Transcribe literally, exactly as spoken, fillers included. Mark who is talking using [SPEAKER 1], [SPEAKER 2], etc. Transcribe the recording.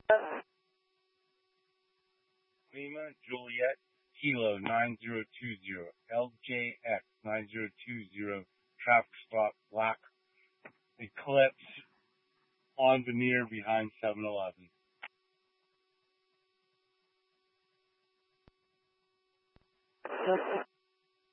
[SPEAKER 1] Lima Juliet Kilo nine zero two zero L J X nine zero two zero traffic stop black Eclipse on veneer behind seven eleven.